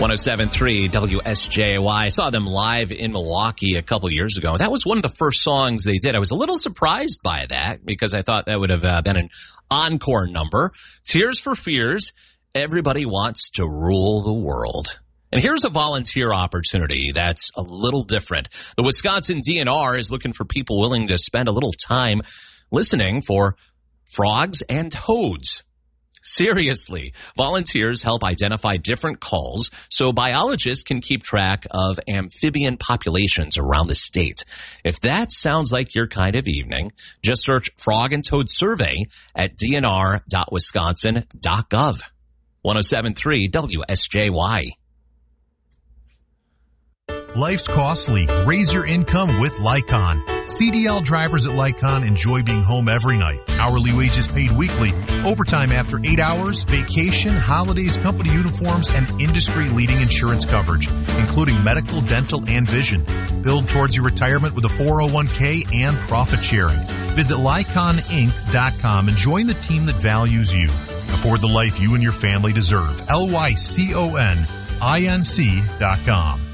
107.3 WSJY. I saw them live in Milwaukee a couple years ago. That was one of the first songs they did. I was a little surprised by that because I thought that would have been an encore number. Tears for Fears. Everybody wants to rule the world. And here's a volunteer opportunity that's a little different. The Wisconsin DNR is looking for people willing to spend a little time listening for frogs and toads. Seriously, volunteers help identify different calls so biologists can keep track of amphibian populations around the state. If that sounds like your kind of evening, just search Frog and Toad Survey at dnr.wisconsin.gov. 107.3 WSJY. Life's costly. Raise your income with Lycon. CDL drivers at Lycon enjoy being home every night. Hourly wages paid weekly, overtime after 8 hours, vacation, holidays, company uniforms, and industry-leading insurance coverage, including medical, dental, and vision. Build towards your retirement with a 401k and profit sharing. Visit LyconInc.com and join the team that values you. Afford the life you and your family deserve. LYCONINC.com.